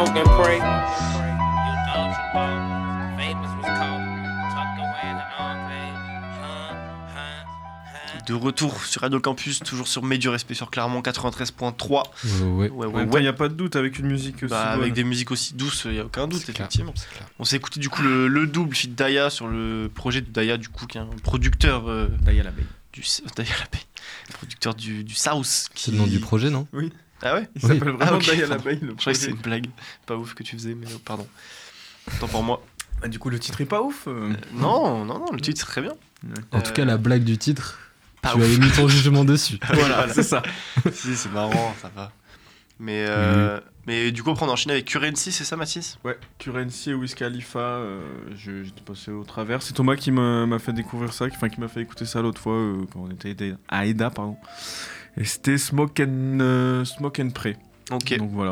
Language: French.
and pray. You thought you were famous was called tucked away in the armpit. De retour sur Radio Campus, toujours sur Mets du Respect sur Clermont 93.3. Ouais. En même temps, il n'y a pas de doute avec une musique aussi. Avec des musiques aussi douces, il n'y a aucun doute, C'est effectivement. clair, c'est clair. On s'est écouté du coup le double feat Daya sur le projet de Daya, du coup, qui est un producteur Daya l'abeille. Daya l'abeille, producteur du South. C'est le nom du projet, non ? Ah ouais. Il s'appelle vraiment ok, Daya pardon. l'abeille. Je croyais que c'était une blague pas ouf que tu faisais, mais pardon. Tant pour moi. Du coup, le titre est pas ouf. Non, le titre c'est très bien. En tout cas, la blague du titre, Pas tu ouf. as émis ton jugement dessus. Voilà, c'est ça. Si, c'est marrant, ça va. Mais, mais du coup, après, on enchaîne avec Currency, c'est ça, Mathis ? Ouais, Currency et Wiz Khalifa, j'étais passé au travers. C'est Thomas qui m'a fait découvrir ça, qui m'a fait écouter ça l'autre fois quand on était à Aida, pardon. Et c'était Smoke and Pray. Ok. Donc voilà.